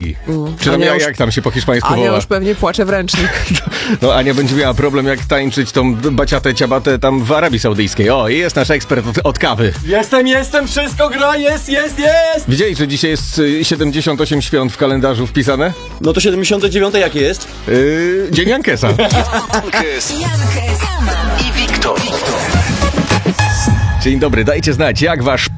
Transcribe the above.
hiszpański. Czy tam jak tam się po hiszpańsku Ania woła? już pewnie płacze w ręcznik. No Ania będzie miała problem, jak tańczyć tą baciatę, ciabatę tam w Arabii Saudyjskiej. O, i jest nasz ekspert od kawy. Jestem, wszystko gra, jest! Widziałeś, że dzisiaj jest 78 świąt w kalendarzu wpisane? No to 79 jakie jest? Dzień Jankesa. Jankes i Wiktor. Dzień dobry, dajcie znać, jak wasz